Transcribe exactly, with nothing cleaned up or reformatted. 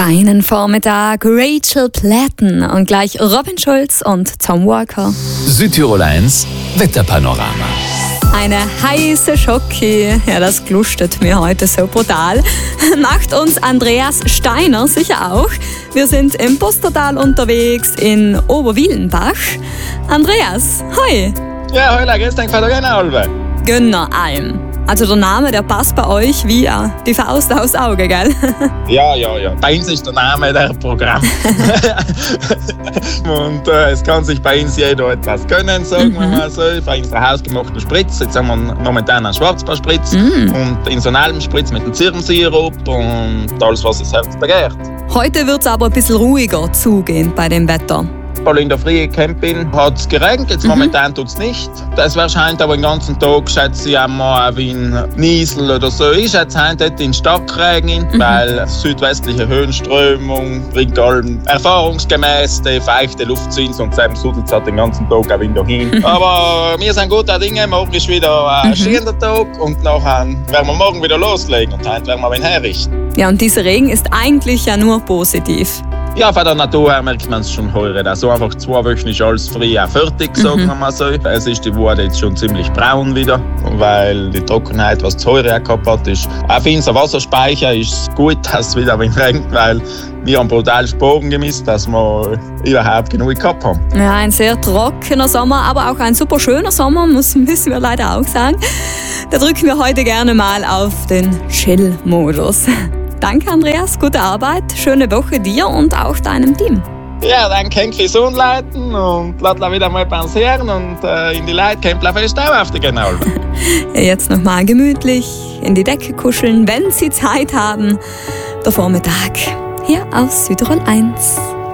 feinen Vormittag, Rachel Platten und gleich Robin Schulz und Tom Walker. Südtirol eins Wetterpanorama. Eine heiße Schocke, ja, das glustet mir heute so brutal. Macht uns Andreas Steiner sicher auch. Wir sind im Pustertal unterwegs in Oberwielenbach. Andreas, hoi. Ja, hoi, grüß dich, Vater Albe. Gönner Alm. Also der Name, der passt bei euch wie ja, die Faust aufs Auge, gell? Ja, ja, ja. Bei uns ist der Name der Programm. Und äh, es kann sich bei uns jeder etwas gönnen, sagen mhm. wir mal so. Bei unserer hausgemachten Spritz. Jetzt haben wir momentan einen Schwarzbärspritz mhm. und in so einem Almspritz mit dem Zirbensirup und alles, was das Herz begehrt. Heute wird es aber ein bisschen ruhiger zugehen bei dem Wetter. Weil in der Früh gecampt bin, hat es geregnet, jetzt mhm. momentan tut es nicht. Es wahrscheinlich aber den ganzen Tag, schätze ich einmal, wie in Niesel oder so. Ich schätze heute in Starkregen, mhm. weil südwestliche Höhenströmung bringt allem erfahrungsgemäß die feuchte Luft zu uns und selbst sudelt es den ganzen Tag auch wieder hin. Aber wir sind guter Dinge, morgen ist wieder ein mhm. schöner Tag und nachher werden wir morgen wieder loslegen und heute werden wir ihn herrichten. Ja, und dieser Regen ist eigentlich ja nur positiv. Ja, von der Natur her merkt man es schon heuer. Also einfach zwei Wochen ist alles früh auch fertig, sagen mhm. wir mal so. Es ist die Wurde jetzt schon ziemlich braun wieder, weil die Trockenheit, was das heuer gehabt hat, ist. Auch für unser Wasserspeicher ist es gut, dass es wieder regnet, weil wir haben brutal Sporen gemisst, dass wir überhaupt genug gehabt haben. Ja, ein sehr trockener Sommer, aber auch ein super schöner Sommer, muss, müssen wir leider auch sagen. Da drücken wir heute gerne mal auf den Chill-Modus. Danke, Andreas, gute Arbeit, schöne Woche dir und auch deinem Team. Ja, dann könnt ihr gesund leiten und lasst wieder mal bei uns hören und äh, in die Leute könnt ihr fest auch auf die Genau. Ja, jetzt nochmal gemütlich in die Decke kuscheln, wenn Sie Zeit haben. Der Vormittag hier auf Südtirol eins.